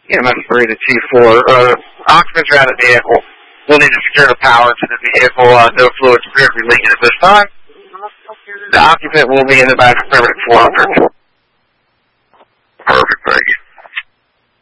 EMS3 to T4. Occupants are out of the vehicle. We'll need to secure the power to the vehicle. No fluids appear to be leaking at this time. The occupant will be in the back of Permanent 400.